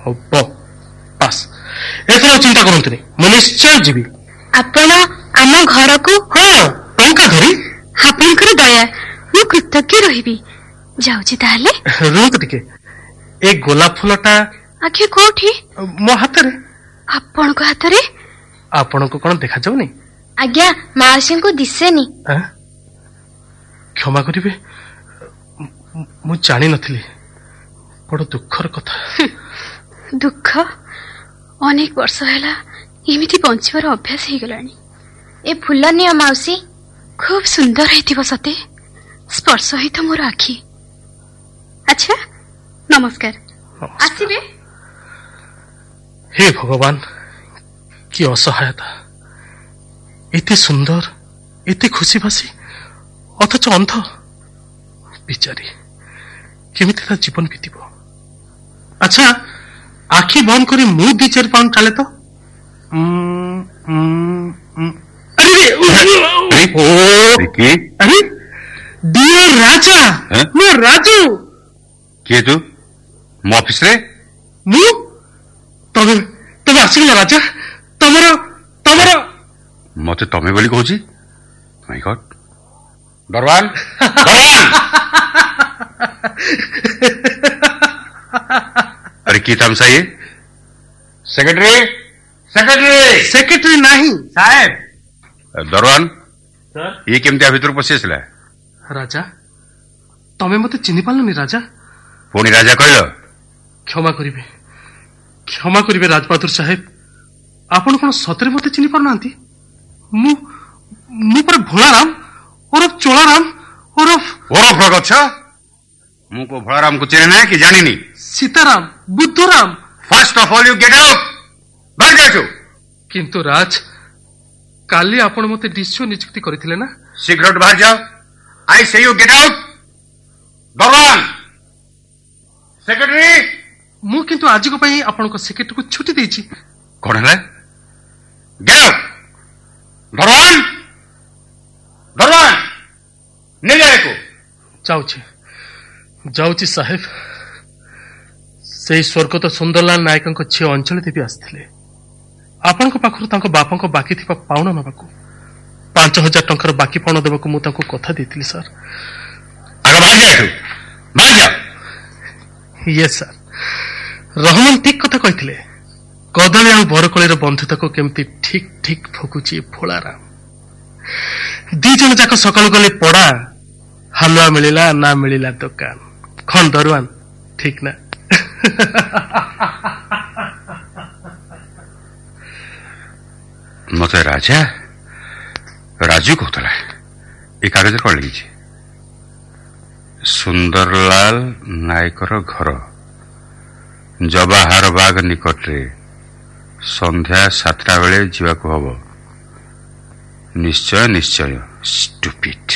ବାସ୍ ଏଥର ଚିନ୍ତା କରନ୍ତୁନି, ମୁଁ ନିଶ୍ଚୟ ଯିବି। ଆପଣ ଆମ ଘରକୁ? ହଁ, ଟଙ୍କା ଧରି। ଆପଣଙ୍କର ଦୟା, ମୁଁ କୃତଜ୍ଞ ରହିବି। ଯାଉଛି ତାହେଲେ। ରୁହନ୍ତୁ ଟିକେ, ଏ ଗୋଲାପ ଫୁଲଟା। ଆଜ୍ଞା, କୋଉଠି? ମୋ ହାତରେ। ଆପଣଙ୍କ ହାତରେ? ଆପଣଙ୍କୁ କଣ ଦେଖାଯାଉନି? ଆଜ୍ଞା, ମାଉସୀଙ୍କୁ ଦିଶେନି। କ୍ଷମା କରିବେ, ମୁଁ ଜାଣିନଥିଲି। ବଡ ଦୁଃଖର କଥା। ଦୁଃଖ? ଅନେକ ବର୍ଷ ହେଲା ଏମିତି ବଞ୍ଚିବାର ଅଭ୍ୟାସ ହେଇଗଲାଣି। ଏ ଫୁଲ ନିଅ ମାଉସୀ, ଖୁବ ସୁନ୍ଦର ହେଇଥିବ ସତେ। ସ୍ପର୍ଶ ହେଇତ ମୋର ଆଖି। ଆଚ୍ଛା, ନମସ୍କାର। ଆସିବେ। ହେ ଭଗବାନ, କି ଅସହାୟତା! ଏତେ ସୁନ୍ଦର, ଏତେ ଖୁସି ଭାସି, ଅଥଚ ଅନ୍ଧ। ବିଚାରୀ, କେମିତି ତା ଜୀବନ ବିତିବ? ଆଚ୍ଛା, ଆଖି ବନ୍ଦ କରି ମୁଁ 2-4 ପାଉଣ୍ଡ ଚାଲେ ତ। ଆରେ ଡିୟର ରାଜା, ମୋ ରାଜୁ। କିଏ ତୁ? ମୋ ଅଫିସରେ? ମୁଁ? ତମେ ଆସିଗଲ ରାଜା। ତମର ମତେ ତମେ ବୋଲି କହୁଛି? ମାଇ ଗଡ୍। ଦରୱାନ, अरे की तमसा ये? सेक्रेटरी नहीं साहेब। दरवान, ये केमती भितर पशि आसला? राजा, तमे मते चिन्हि पालनी राजा? पुणी राजा कहल? क्षमा करिवे राजबहादुर साहेब, आपण कोन सतरे मते चिन्हि पारनांती? मु पर भोलाराम ओरफ चोलाराम ओरफ अच्छा। मु को भोलाराम को चिन्हे ना कि जानिनी? Sitaram, Budhram. First of all you get out. बाहर जाओ। किंतु राज, काली आपण मते डिस्यो नियुक्ति करथिले ना? शीघ्र बाहर जाओ। आई से यू गेट आउट। दरवान, सेक्रेटरी। मु किंतु आज को पई आपण को सेक्रेटरी को छुट्टी देछि। कोन है? Get out. दरवान, ले जाए को। जाउछि साहेब। से स्वर्गत सुंदरलाल नायक झील अंजलि देवी आसथिले आपण पाखर बापा बाकी थिबा पाउना नबाकू 5000 टंकार बाकी पाउना देबाकू मु तांको कथा देथिली सर। आगे बाहर जा। यस सर, रहमान ठीक कथा कहिथिले। कदली आ बरकळीर बंधुता को केमती ठीक ठीक फकुची भोलाराम। 2 जण जाक सकाळ गले पड़ा, हलवा मिलिला ना मिलिला दुकान। खन दरवान, ठीक ना? मत राजा राजू कहला ये कागज कौन लगी? सुंदरलाल नायकर घर जवाहर बाग निकटरे संध्या 7टा बेले जीवाको हबो। निश्चय निश्चय। स्टुपिड।